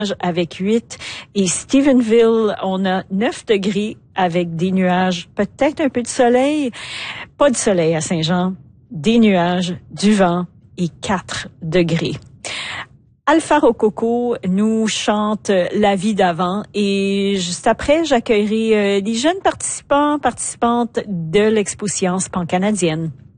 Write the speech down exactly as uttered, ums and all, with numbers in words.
avec huit. Et Stephenville, on a neuf degrés avec des nuages, peut-être un peu de soleil. Pas de soleil à Saint-Jean, des nuages, du vent et quatre degrés. Alpha Rococo nous chante La vie d'avant et juste après, j'accueillerai euh, des jeunes participants, participantes de l'Expo Science pan-canadienne.